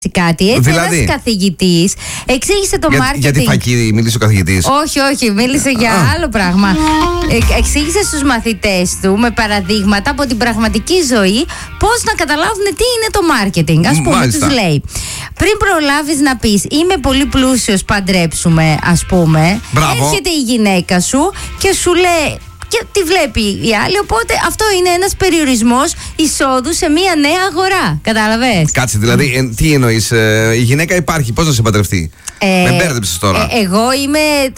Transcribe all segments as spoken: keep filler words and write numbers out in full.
κάτι. Έτσι, δηλαδή, ένας καθηγητής εξήγησε το για, marketing. Για τη φακή μίλησε ο καθηγητής? Όχι, όχι, μίλησε για Α. άλλο πράγμα. Ε, εξήγησε στους μαθητές του με παραδείγματα από την πραγματική ζωή πώς να καταλάβουν τι είναι το marketing. Ας πούμε, Μάλιστα. τους λέει, πριν προλάβεις να πεις είμαι πολύ πλούσιος, παντρέψουμε, ας πούμε, Μπράβο. έρχεται η γυναίκα σου και σου λέει. Και τη βλέπει η άλλη, οπότε αυτό είναι ένας περιορισμός εισόδου σε μια νέα αγορά. Κατάλαβες? Κάτσε, δηλαδή, ε, τι εννοείς, ε, η γυναίκα υπάρχει, πώς να σε παντρευτεί? Ε, Με μπέρδεψες τώρα. ε, εγώ, είμαι,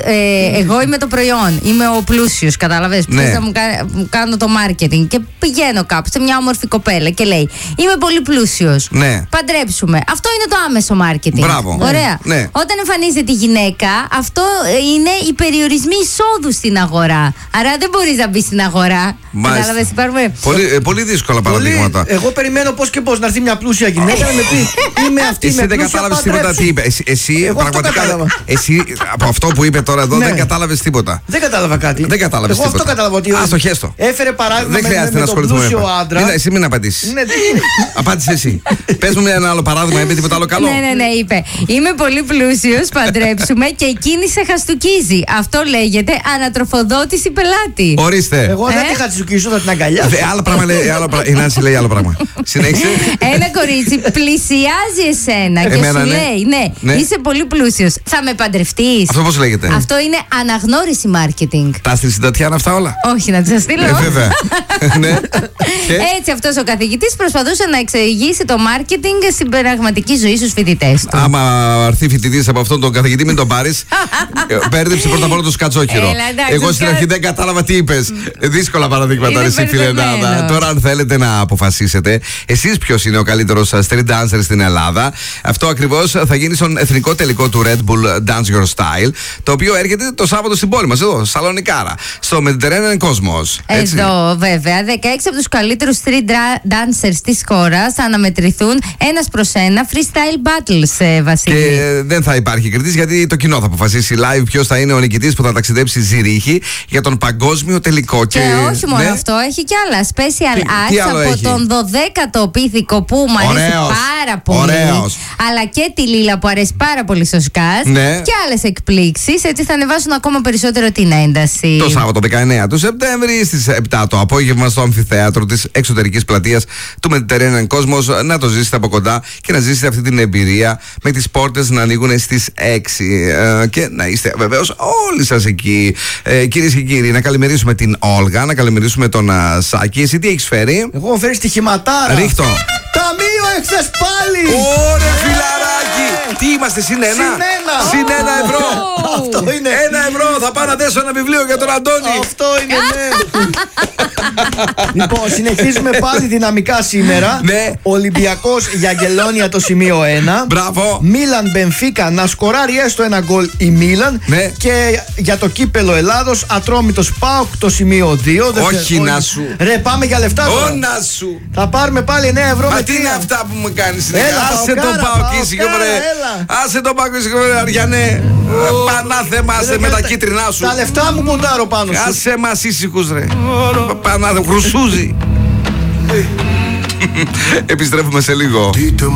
ε, εγώ είμαι το προϊόν. Είμαι ο πλούσιος, κατάλαβες? Ναι. Ποιος θα μου, κα- μου κάνω το marketing. Και πηγαίνω κάπου σε μια όμορφη κοπέλα και λέει: είμαι πολύ πλούσιος. Ναι. Παντρέψουμε. Αυτό είναι το άμεσο marketing. Μπράβο. Ωραία. Ναι. Όταν εμφανίζεται η γυναίκα, αυτό είναι οι περιορισμοί εισόδου στην αγορά. Άρα δεν μπορείς να μπει στην αγορά. Μάλιστα. Κατάλαβες, υπάρχουμε. Πολύ, ε, πολύ δύσκολα παραδείγματα. Εγώ περιμένω πώς και πώς να έρθει μια πλούσια γυναίκα να με πει είμαι αυτή Εσύ με δεν πλούσια, κατάλαβες τίποτα παντρέψου. τι είπε. Εσύ, εσύ Εγώ αυτό πραγματικά. κατάλαβα. Εσύ από αυτό που είπε τώρα εδώ Ναι. δεν κατάλαβες τίποτα. Δεν κατάλαβα κάτι. Δεν κατάλαβες Εγώ τίποτα. αυτό κατάλαβα. Ότι Α, στο χέστο. έφερε παράδειγμα Δεν με, χρειάζεται με, να με τον ασχοληθούμε. πλούσιο Μην- άντρα. εσύ μην απαντήσεις. Ναι, δεν είναι. Απάντησε εσύ. Πες μου ένα άλλο παράδειγμα, είπε τίποτα άλλο καλό? Ναι, ναι, ναι, είπε. Είμαι πολύ πλούσιος, παντρέψουμε και εκείνη σε χαστουκίζει. Αυτό λέγεται ανατροφοδότηση πελάτη. Ορίστε. Εγώ δεν Ε? τη χατσουκίσω, θα την αγκαλιάσω. Δε, άλλο πράγμα λέει, άλλο πράγμα. Η Νάνση λέει άλλο πράγμα. Συνέχισε. Ένα κορίτσι πλησιάζει εσένα και Εμένα, σου ναι. λέει: ναι, Ναι. είσαι πολύ πλούσιος. Θα με παντρευτείς? Αυτό πώς λέγεται? Αυτό είναι αναγνώριση marketing. Τα στείλει στην Τατιάνα αυτά όλα? Όχι, να τη στείλω. Ε, βέβαια. Ναι. Και? Έτσι, αυτός ο καθηγητής προσπαθούσε να εξηγήσει το marketing στην πραγματική ζωή στους φοιτητές του. Άμα έρθει φοιτητής από αυτόν τον καθηγητή, μην τον πάρεις. Μπέρδεψε πρώτα απ' όλα το σκατσόκυρο. Έλα, εντάξει, Εγώ στην σκα- αρχή δεν κατάλαβα τι είπες. Δύσκολα παραδείγματα, Είναι ρε εσύ φιλενάδα. μπερδεμένο. Τώρα, αν θέλετε να αποφασίσετε εσείς ποιος είναι ο καλύτερος street dancer στην Ελλάδα, αυτό ακριβώς θα γίνει στον εθνικό τελικό του Red Bull Dance Your Style, το οποίο έρχεται το Σάββατο στην πόλη μας, εδώ, Σαλονικάρα, στο Mediterranean Cosmos. Έτσι. Εδώ, βέβαια, δεκαέξι από τους καλύτερους street dra- dancers της χώρας θα αναμετρηθούν ένας προς ένα freestyle battles, ε, Βασίλη. Και δεν θα υπάρχει κριτής, γιατί το κοινό θα αποφασίσει live ποιος θα είναι ο νικητής που θα ταξιδέψει Ζηρίχη για τον παγκόσμιο τελικό. Και, όχι μόνο ναι. αυτό, έχει κι άλλα special Τι- acts τι άλλο από έχει? τον δωδέκατο πίθηκο που μου αρέσει Ωραίος. πάρα πολύ. Ωραίος. Αλλά και τη Λίλα που αρέσει πάρα πολύ στο σκάς. Ναι. Και άλλες εκπλήξεις. Έτσι θα ανεβάσουν ακόμα περισσότερο την ένταση. Το Σάββατο δεκαεννέα του Σεπτέμβρη στις επτά το απόγευμα στο αμφιθέατρο της εξωτερικής πλατείας του Mediterranean Cosmos, να το ζήσετε από κοντά και να ζήσετε αυτή την εμπειρία με τις πόρτες να ανοίγουν στις έξι ε, και να είστε βεβαίως όλοι σας εκεί. Ε, κυρίες και κύριοι, να καλημερίσουμε την Όλγα, να καλημερίσουμε τον α, Σάκη. Εσύ τι έχεις φέρει? Εγώ έχω φέρει στοιχηματάρα. Ρίχτω. Ταμείο εχθές πάλι. Ωραία φιλαράκι! Τι είμαστε, συν ένα? Συν ένα. Συν ένα ευρώ! Αυτό είναι. Ένα ευρώ! Θα πάω να δέσω ένα βιβλίο για τον Αντώνη! Αυτό είναι, ναι. Λοιπόν, συνεχίζουμε πάλι δυναμικά σήμερα. Ναι. Ολυμπιακός για Αγγελόνια το σημείο ένα. Μπράβο! Μίλαν Μπενφίκα να σκοράρει έστω ένα γκολ η Μίλαν. Ναι. Και για το κύπελο Ελλάδος Ατρόμητος ΠΑΟΚ το σημείο δύο. Δεν Όχι θε- να όχι. σου. Ρε, πάμε για λεφτά τώρα. Όνα σου! Θα πάρουμε πάλι εννέα ευρώ. Μα με τι είναι τρία. αυτά που μου κάνεις? Έλα, Άσε τον Παοκάρα, πάω και ήσυχο, Παοκάρα, βρε! έλα. Άσε τον πάω και ήσυχο, βρε, Αριανέ! Πανάθε μας Ρε, με τα τα- κίτρινά σου! Τα λεφτά μου ποντάρω πάνω σου. Άσε μας ήσυχους, ρε! Πανάθε, χρυσούζι! Επιστρέφουμε σε λίγο.